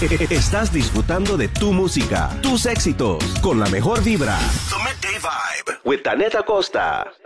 Estás disfrutando de tu música, tus éxitos, con la mejor vibra. The Midday Vibe. With Taneta Costa.